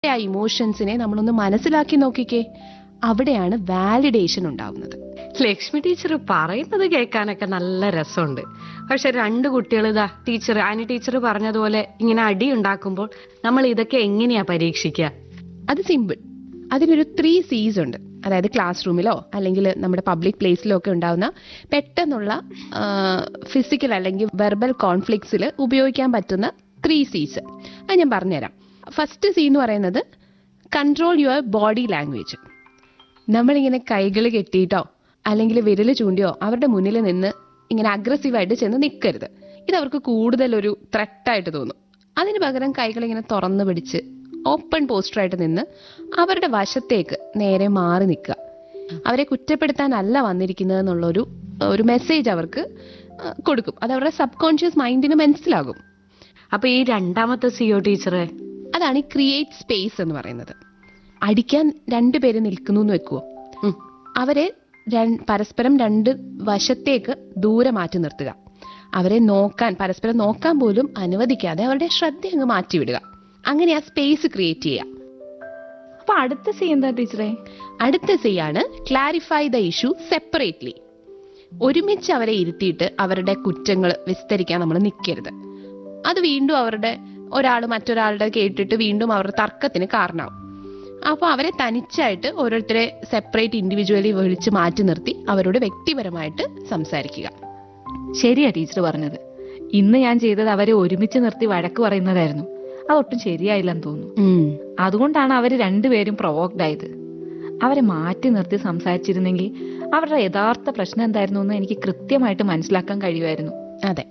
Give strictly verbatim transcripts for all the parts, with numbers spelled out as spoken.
ആ ഇമോഷൻസിനെ നമ്മളൊന്ന് മനസ്സിലാക്കി നോക്കിക്കേ. അവിടെയാണ് വാലിഡേഷൻ ഉണ്ടാവുന്നത്. ലക്ഷ്മി ടീച്ചർ പറയുന്നത് കേൾക്കാനൊക്കെ നല്ല രസമുണ്ട്. പക്ഷെ രണ്ട് കുട്ടികൾ ഇതാ ടീച്ചർ ആനി ടീച്ചർ പറഞ്ഞതുപോലെ ഇങ്ങനെ അടി ഉണ്ടാക്കുമ്പോൾ നമ്മൾ ഇതൊക്കെ എങ്ങനെയാ പരീക്ഷിക്കുക? അത് സിമ്പിൾ. അതിനൊരു ത്രീ സീസ് ഉണ്ട്. അതായത് ക്ലാസ് റൂമിലോ അല്ലെങ്കിൽ നമ്മുടെ പബ്ലിക് പ്ലേസിലോ ഒക്കെ ഉണ്ടാവുന്ന പെട്ടെന്നുള്ള ഫിസിക്കൽ അല്ലെങ്കിൽ വെർബൽ കോൺഫ്ലിക്ട്സിൽ ഉപയോഗിക്കാൻ പറ്റുന്ന ത്രീ സീസ് അത് ഞാൻ പറഞ്ഞുതരാം. ഫസ്റ്റ് സി എന്ന് പറയുന്നത് കൺട്രോൾ യുവർ ബോഡി ലാംഗ്വേജ്. നമ്മളിങ്ങനെ കൈകൾ കെട്ടിയിട്ടോ അല്ലെങ്കിൽ വിരൽ ചൂണ്ടിയോ അവരുടെ മുന്നിൽ നിന്ന് ഇങ്ങനെ അഗ്രസീവായിട്ട് ചെന്ന് നിൽക്കരുത്. ഇത് അവർക്ക് കൂടുതൽ ഒരു ത്രെട്ടായിട്ട് തോന്നും. അതിന് പകരം കൈകൾ ഇങ്ങനെ തുറന്നു പിടിച്ച് ഓപ്പൺ പോസ്റ്ററായിട്ട് നിന്ന് അവരുടെ വശത്തേക്ക് നേരെ മാറി നിൽക്കുക. അവരെ കുറ്റപ്പെടുത്താനല്ല വന്നിരിക്കുന്നത് എന്നുള്ളൊരു ഒരു മെസ്സേജ് അവർക്ക് കൊടുക്കും. അത് അവരുടെ സബ് കോൺഷ്യസ് മൈൻഡിന് മനസ്സിലാകും. അപ്പൊ ഈ രണ്ടാമത്തെ സിഒ ടീച്ചറെ, അതാണ് ഈ ക്രിയേറ്റ് സ്പേസ് എന്ന് പറയുന്നത്. അടിക്കാൻ രണ്ടുപേര് നിൽക്കുന്നു എന്ന് വെക്കുവോ, അവരെ പരസ്പരം രണ്ട് വശത്തേക്ക് ദൂരെ മാറ്റി നിർത്തുക. അവരെ നോക്കാൻ പരസ്പരം നോക്കാൻ പോലും അനുവദിക്കാതെ അവരുടെ ശ്രദ്ധ അങ്ങ് മാറ്റിവിടുക. അങ്ങനെ ആ സ്പേസ് ക്രിയേറ്റ് ചെയ്യുക. അപ്പൊ അടുത്ത സി എന്താ ടീച്ചറെ? അടുത്ത സി ആണ് ക്ലാരിഫൈ ദ ഇഷ്യൂ സെപ്പറേറ്റ്ലി. ഒരുമിച്ച് അവരെ ഇരുത്തിയിട്ട് അവരുടെ കുറ്റങ്ങൾ വിസ്തരിക്കാൻ നമ്മൾ നിൽക്കരുത്. അത് വീണ്ടും അവരുടെ ഒരാൾ മറ്റൊരാളുടെ കേട്ടിട്ട് വീണ്ടും അവരുടെ തർക്കത്തിന് കാരണമാവും. അപ്പോൾ അവരെ തനിച്ചായിട്ട് ഓരോരുത്തരെ സെപ്പറേറ്റ് ഇൻഡിവിജ്വലി വിളിച്ച് മാറ്റി നിർത്തി അവരോട് വ്യക്തിപരമായിട്ട് സംസാരിക്കുക. ശരിയാ ടീച്ചർ പറഞ്ഞത്. ഇന്ന് ഞാൻ ചെയ്തത് അവരെ ഒരുമിച്ച് നിർത്തി വഴക്ക് പറയുന്നതായിരുന്നു. അതൊട്ടും ശരിയായില്ലെന്ന് തോന്നുന്നു. അതുകൊണ്ടാണ് അവര് രണ്ടുപേരും പ്രൊവോക്ഡ് ആയത്. അവരെ മാറ്റി നിർത്തി സംസാരിച്ചിരുന്നെങ്കിൽ അവരുടെ യഥാർത്ഥ പ്രശ്നം എന്തായിരുന്നു എന്ന് എനിക്ക് കൃത്യമായിട്ട് മനസ്സിലാക്കാൻ കഴിയുമായിരുന്നു. അതെ.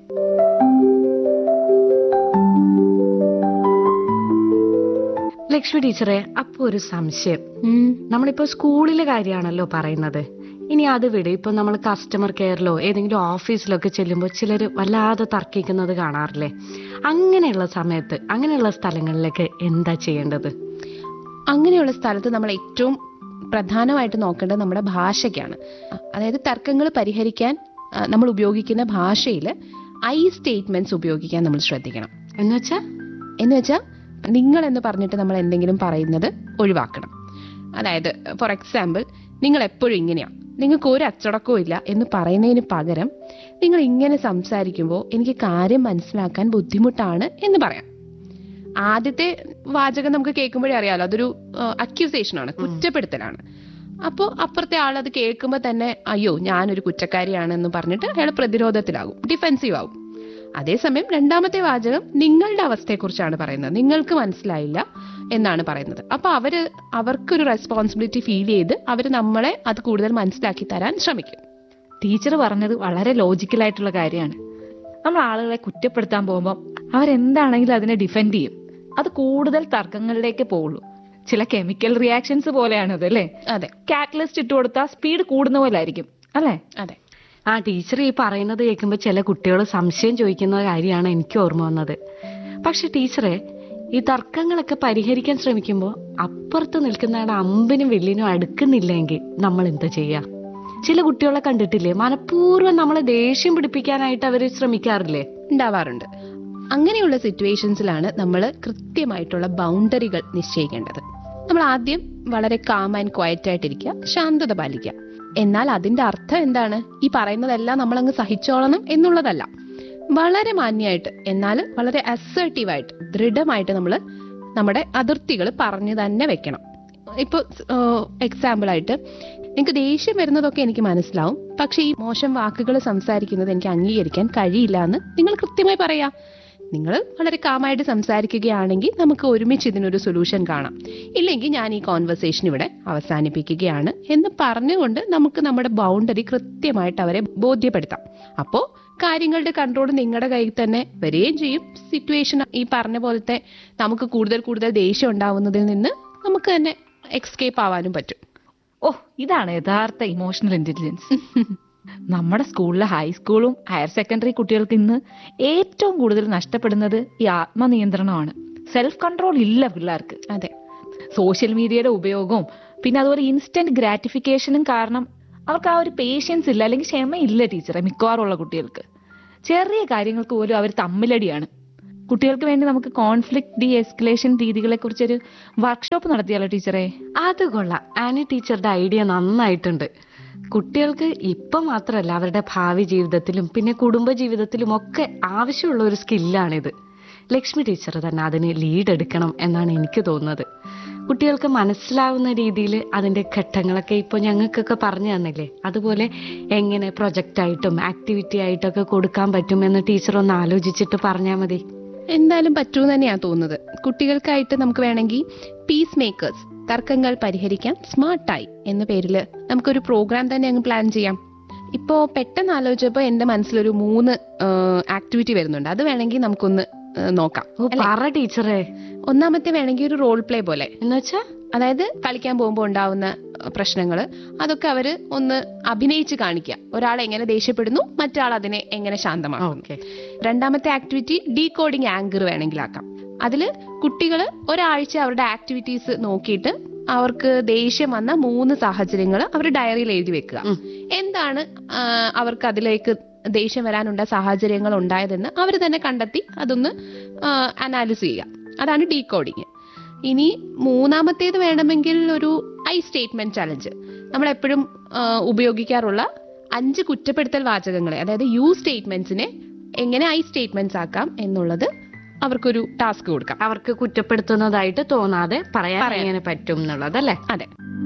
ലക്ഷ്മി ടീച്ചറെ, അപ്പൊ ഒരു സംശയം. നമ്മളിപ്പോ സ്കൂളിലെ കാര്യമാണല്ലോ പറയുന്നത്. ഇനി അത് വിട്, ഇപ്പൊ നമ്മൾ കസ്റ്റമർ കെയറിലോ ഏതെങ്കിലും ഓഫീസിലോ ഒക്കെ ചെല്ലുമ്പോൾ ചിലർ വല്ലാതെ തർക്കിക്കുന്നത് കാണാറില്ലേ? അങ്ങനെയുള്ള സമയത്ത് അങ്ങനെയുള്ള സ്ഥലങ്ങളിലൊക്കെ എന്താ ചെയ്യേണ്ടത്? അങ്ങനെയുള്ള സ്ഥലത്ത് നമ്മൾ ഏറ്റവും പ്രധാനമായിട്ട് നോക്കേണ്ടത് നമ്മുടെ ഭാഷയ്ക്കാണ്. അതായത് തർക്കങ്ങൾ പരിഹരിക്കാൻ നമ്മൾ ഉപയോഗിക്കുന്ന ഭാഷയിൽ ഐ സ്റ്റേറ്റ്മെന്റ്സ് ഉപയോഗിക്കാൻ നമ്മൾ ശ്രദ്ധിക്കണം. എന്ന് വെച്ചാ എന്ന് വെച്ചാൽ നിങ്ങൾ എന്ന് പറഞ്ഞിട്ട് നമ്മൾ എന്തെങ്കിലും പറയുന്നത് ഒഴിവാക്കണം. അതായത് ഫോർ എക്സാമ്പിൾ, നിങ്ങൾ എപ്പോഴും ഇങ്ങനെയാ, നിങ്ങൾക്ക് ഒരു അച്ചടക്കവും ഇല്ല എന്ന് പറയുന്നതിന് പകരം നിങ്ങൾ ഇങ്ങനെ സംസാരിക്കുമ്പോൾ എനിക്ക് കാര്യം മനസ്സിലാക്കാൻ ബുദ്ധിമുട്ടാണ് എന്ന് പറയാം. ആദ്യത്തെ വാചകം നമുക്ക് കേൾക്കുമ്പോഴേ അറിയാലോ, അതൊരു അക്യൂസേഷനാണ്, കുറ്റപ്പെടുത്തലാണ്. അപ്പോൾ അപ്പുറത്തെ ആൾ അത് കേൾക്കുമ്പോൾ തന്നെ അയ്യോ ഞാനൊരു കുറ്റക്കാരിയാണെന്ന് പറഞ്ഞിട്ട് അയാൾ പ്രതിരോധത്തിലാകും, ഡിഫെൻസീവ് ആകും. അതേസമയം രണ്ടാമത്തെ വാചകം നിങ്ങളുടെ അവസ്ഥയെക്കുറിച്ചാണ് പറയുന്നത്, നിങ്ങൾക്ക് മനസ്സിലായില്ല എന്നാണ് പറയുന്നത്. അപ്പൊ അവര് അവർക്കൊരു റെസ്പോൺസിബിലിറ്റി ഫീൽ ചെയ്ത് അവര് നമ്മളെ അത് കൂടുതൽ മനസ്സിലാക്കി തരാൻ ശ്രമിക്കും. ടീച്ചർ പറഞ്ഞത് വളരെ ലോജിക്കലായിട്ടുള്ള കാര്യമാണ്. നമ്മൾ ആളുകളെ കുറ്റപ്പെടുത്താൻ പോകുമ്പോൾ അവരെന്താണെങ്കിലും അതിനെ ഡിഫെൻഡ് ചെയ്യും. അത് കൂടുതൽ തർക്കങ്ങളിലേക്ക് പോകുള്ളൂ. ചില കെമിക്കൽ റിയാക്ഷൻസ് പോലെയാണത് അല്ലേ? അതെ. കാറ്റലിസ്റ്റ് ഇട്ട് കൊടുത്താൽ സ്പീഡ് കൂടുന്ന പോലെ ആയിരിക്കും അല്ലേ? അതെ. ആ ടീച്ചർ ഈ പറയുന്നത് കേൾക്കുമ്പോൾ ചില കുട്ടികൾ സംശയം ചോദിക്കുന്ന കാര്യമാണ് എനിക്ക് ഓർമ്മ വന്നത്. പക്ഷെ ടീച്ചറെ, ഈ തർക്കങ്ങളൊക്കെ പരിഹരിക്കാൻ ശ്രമിക്കുമ്പോൾ അപ്പുറത്ത് നിൽക്കുന്നയാളുടെ അമ്പിനും വില്ലിനും അടുക്കുന്നില്ലെങ്കിൽ നമ്മൾ എന്താ ചെയ്യാ? ചില കുട്ടികളെ കണ്ടിട്ടില്ലേ, മനഃപൂർവ്വം നമ്മളെ ദേഷ്യം പിടിപ്പിക്കാനായിട്ട് അവർ ശ്രമിക്കാറില്ലേ? ഉണ്ടാവാറുണ്ട്. അങ്ങനെയുള്ള സിറ്റുവേഷൻസിലാണ് നമ്മൾ കൃത്യമായിട്ടുള്ള ബൗണ്ടറികൾ നിശ്ചയിക്കേണ്ടത്. നമ്മൾ ആദ്യം വളരെ കാം ആൻഡ് ക്വയറ്റ് ആയിട്ടിരിക്കുക, ശാന്തത പാലിക്കുക. എന്നാൽ അതിന്റെ അർത്ഥം എന്താണ്? ഈ പറയുന്നതെല്ലാം നമ്മളങ്ങ് സഹിച്ചോളണം എന്നുള്ളതല്ല. വളരെ മാന്യമായിട്ട് എന്നാൽ വളരെ അസർട്ടീവായിട്ട് ദൃഢമായിട്ട് നമ്മൾ നമ്മുടെ അതിർത്തികൾ പറഞ്ഞു തന്നെ വെക്കണം. ഇപ്പോൾ എക്സാമ്പിൾ ആയിട്ട്, നിങ്ങൾക്ക് ദേഷ്യം വരുന്നതൊക്കെ എനിക്ക് മനസ്സിലാവും, പക്ഷെ ഈ മോശം വാക്കുകൾ സംസാരിക്കുന്നത് എനിക്ക് അംഗീകരിക്കാൻ കഴിയില്ല എന്ന് നിങ്ങൾ കൃത്യമായി പറയാം. നിങ്ങൾ വളരെ കാമായിട്ട് സംസാരിക്കുകയാണെങ്കിൽ നമുക്ക് ഒരുമിച്ച് ഇതിനൊരു സൊല്യൂഷൻ കാണാം. ഇല്ലെങ്കിൽ ഞാൻ ഈ കോൺവെർസേഷൻ ഇവിടെ അവസാനിപ്പിക്കുകയാണ് എന്ന് പറഞ്ഞുകൊണ്ട് നമുക്ക് നമ്മുടെ ബൗണ്ടറി കൃത്യമായിട്ട് അവരെ ബോധ്യപ്പെടുത്താം. അപ്പോൾ കാര്യങ്ങളുടെ കൺട്രോൾ നിങ്ങളുടെ കയ്യിൽ തന്നെ വരികയും ചെയ്യും. സിറ്റുവേഷൻ ഈ പറഞ്ഞ പോലത്തെ നമുക്ക് കൂടുതൽ കൂടുതൽ ദേഷ്യം ഉണ്ടാവുന്നതിൽ നിന്ന് നമുക്ക് തന്നെ എക്സ്കേപ്പ് ആവാനും പറ്റും. ഓ, ഇതാണ് യഥാർത്ഥ ഇമോഷണൽ ഇന്റലിജൻസ്. നമ്മുടെ സ്കൂളിലെ ഹൈസ്കൂളും ഹയർ സെക്കൻഡറി കുട്ടികൾക്ക് ഇന്ന് ഏറ്റവും കൂടുതൽ നഷ്ടപ്പെടുന്നത് ഈ ആത്മനിയന്ത്രണമാണ്. സെൽഫ് കൺട്രോൾ ഇല്ല പിള്ളേർക്ക്. അതെ. സോഷ്യൽ മീഡിയയുടെ ഉപയോഗവും പിന്നെ അതുപോലെ ഇൻസ്റ്റന്റ് ഗ്രാറ്റിഫിക്കേഷനും കാരണം അവർക്ക് ആ ഒരു പേഷ്യൻസ് ഇല്ല, അല്ലെങ്കിൽ ക്ഷമയില്ല ടീച്ചറെ. മിക്കവാറുള്ള കുട്ടികൾക്ക് ചെറിയ കാര്യങ്ങൾക്ക് പോലും അവർ തമ്മിലടിയാണ്. കുട്ടികൾക്ക് വേണ്ടി നമുക്ക് കോൺഫ്ലിക്ട് ഡി എസ്കലേഷൻ രീതികളെ കുറിച്ചൊരു വർക്ക്ഷോപ്പ് നടത്തിയാലോ ടീച്ചറെ? അത് കൊള്ളാം. ആനി ടീച്ചറുടെ ഐഡിയ നന്നായിട്ടുണ്ട്. കുട്ടികൾക്ക് ഇപ്പം മാത്രമല്ല, അവരുടെ ഭാവി ജീവിതത്തിലും പിന്നെ കുടുംബ ജീവിതത്തിലും ഒക്കെ ആവശ്യമുള്ള ഒരു സ്കില്ലാണിത്. ലക്ഷ്മി ടീച്ചർ തന്നെ അതിന് ലീഡ് എടുക്കണം എന്നാണ് എനിക്ക് തോന്നുന്നത്. കുട്ടികൾക്ക് മനസ്സിലാവുന്ന രീതിയിൽ അതിന്റെ ഘട്ടങ്ങളൊക്കെ ഇപ്പോൾ ഞങ്ങൾക്കൊക്കെ പറഞ്ഞു തന്നില്ലേ, അതുപോലെ എങ്ങനെ പ്രൊജക്റ്റായിട്ടും ആക്ടിവിറ്റി ആയിട്ടൊക്കെ കൊടുക്കാൻ പറ്റുമെന്ന് ടീച്ചർ ഒന്ന് ആലോചിച്ചിട്ട് പറഞ്ഞാൽ മതി. എന്തായാലും പറ്റൂന്ന് തന്നെയാണ് തോന്നുന്നത്. കുട്ടികൾക്കായിട്ട് നമുക്ക് വേണമെങ്കിൽ പീസ് മേക്കേഴ്സ്, തർക്കങ്ങൾ പരിഹരിക്കാൻ സ്മാർട്ടായി എന്ന പേരിൽ നമുക്കൊരു പ്രോഗ്രാം തന്നെ അങ്ങ് പ്ലാൻ ചെയ്യാം. ഇപ്പോ പെട്ടെന്ന് ആലോചിച്ചപ്പോൾ എന്റെ മനസ്സിലൊരു മൂന്ന് ആക്ടിവിറ്റി വരുന്നുണ്ട്. അത് വേണമെങ്കിൽ നമുക്കൊന്ന് നോക്കാം. പറ ടീച്ചറെ. ഒന്നാമത്തെ വേണമെങ്കിൽ ഒരു റോൾ പ്ലേ പോലെ, എന്നുവെച്ചാ അതായത് കളിക്കാൻ പോകുമ്പോൾ ഉണ്ടാവുന്ന പ്രശ്നങ്ങള് അതൊക്കെ അവര് ഒന്ന് അഭിനയിച്ച് കാണിക്കുക. ഒരാൾ എങ്ങനെ ദേഷ്യപ്പെടുന്നു, മറ്റാൾ അതിനെ എങ്ങനെ ശാന്തമാക്കും. രണ്ടാമത്തെ ആക്ടിവിറ്റി ഡീകോഡിംഗ് ആങ്കർ വേണമെങ്കിൽ ആക്കാം. അതില് കുട്ടികൾ ഒരാഴ്ച അവരുടെ ആക്ടിവിറ്റീസ് നോക്കിയിട്ട് അവർക്ക് ദേഷ്യം വന്ന മൂന്ന് സാഹചര്യങ്ങൾ അവർ ഡയറിയിൽ എഴുതി വെക്കുക. എന്താണ് അവർക്ക് അതിലേക്ക് ദേഷ്യം വരാനുണ്ട സാഹചര്യങ്ങൾ ഉണ്ടായതെന്ന് അവർ തന്നെ കണ്ടെത്തി അതൊന്ന് അനാലിസ് ചെയ്യുക. അതാണ് ഡീകോഡിങ്. ഇനി മൂന്നാമത്തേത് വേണമെങ്കിൽ ഒരു ഐ സ്റ്റേറ്റ്മെന്റ് ചലഞ്ച്. നമ്മൾ എപ്പോഴും ഉപയോഗിക്കാറുള്ള അഞ്ച് കുറ്റപ്പെടുത്തൽ വാചകങ്ങളെ, അതായത് യു സ്റ്റേറ്റ്മെന്റ്സിനെ എങ്ങനെ ഐ സ്റ്റേറ്റ്മെന്റ്സ് ആക്കാം എന്നുള്ളത് അവർക്കൊരു ടാസ്ക് കൊടുക്കാം. അവർക്ക് കുറ്റപ്പെടുത്തുന്നതായിട്ട് തോന്നാതെ പറയാൻ എങ്ങനെ പറ്റും എന്നുള്ളതല്ലേ? അതെ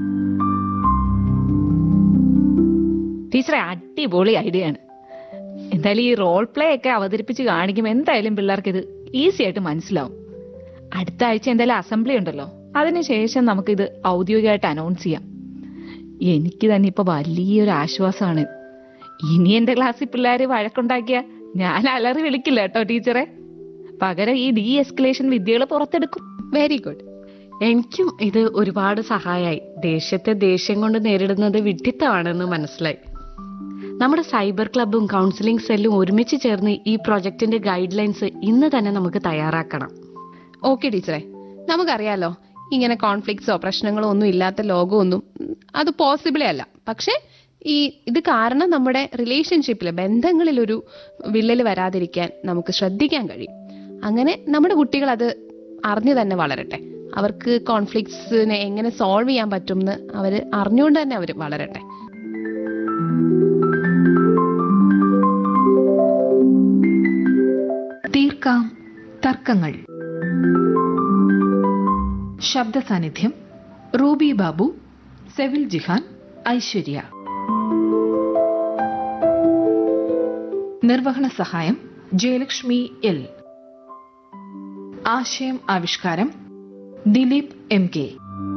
ടീച്ചറെ, അടിപൊളി ഐഡിയ ആണ്. എന്തായാലും ഈ റോൾ പ്ലേ ഒക്കെ അവതരിപ്പിച്ച് കാണിക്കുമ്പോൾ എന്തായാലും പിള്ളേർക്ക് ഇത് ഈസി ആയിട്ട് മനസ്സിലാവും. അടുത്ത ആഴ്ച എന്തായാലും അസംബ്ലി ഉണ്ടല്ലോ, അതിനുശേഷം നമുക്കിത് ഔദ്യോഗികമായിട്ട് അനൗൺസ് ചെയ്യാം. എനിക്ക് തന്നെ ഇപ്പൊ വലിയൊരു ആശ്വാസമാണ്. ഇനി എന്റെ ക്ലാസ്സിൽ പിള്ളേര് വഴക്കുണ്ടാക്കിയ ഞാൻ അലറി വിളിക്കില്ല കേട്ടോ ടീച്ചറെ. പകരം ഈ ഡി എസ്കലേഷൻ വിദ്യകൾ പുറത്തെടുക്കും. Very good. എനിക്കും ഇത് ഒരുപാട് സഹായമായി. ദേഷ്യത്തെ ദേഷ്യം കൊണ്ട് നേരിടുന്നത് വിഡ്ഢിത്തമാണെന്ന് മനസ്സിലായി. നമ്മുടെ സൈബർ ക്ലബും കൗൺസിലിംഗ് സെല്ലും ഒരുമിച്ച് ചേർന്ന് ഈ പ്രൊജക്ടിന്റെ ഗൈഡ് ലൈൻസ് ഇന്ന് തന്നെ നമുക്ക് തയ്യാറാക്കണം. ഓക്കെ ടീച്ചറെ, നമുക്കറിയാലോ ഇങ്ങനെ കോൺഫ്ലിക്ട്സോ പ്രശ്നങ്ങളോ ഒന്നും ഇല്ലാത്ത ലോകമൊന്നും അത് പോസിബിളേ അല്ല. പക്ഷെ ഈ ഇത് കാരണം നമ്മുടെ റിലേഷൻഷിപ്പിൽ, ബന്ധങ്ങളിൽ ഒരു വിള്ളൽ വരാതിരിക്കാൻ നമുക്ക് ശ്രദ്ധിക്കാൻ കഴിയും. അങ്ങനെ നമ്മുടെ കുട്ടികൾ അത് അറിഞ്ഞു തന്നെ വളരട്ടെ. അവർക്ക് കോൺഫ്ലിക്ട്സിനെ എങ്ങനെ സോൾവ് ചെയ്യാൻ പറ്റും എന്ന് അവർ അറിഞ്ഞുകൊണ്ട് തന്നെ അവർ വളരട്ടെ. തീർക്കാം തർക്കങ്ങൾ. ശബ്ദ സാന്നിധ്യം റൂബി ബാബു, സെവിൽ ജിഹാൻ, ഐശ്വര്യ. നിർവഹണ സഹായം ജയലക്ഷ്മി എൽ. ആശയം ആവിഷ്കാരം ദിലീപ് എം കെ.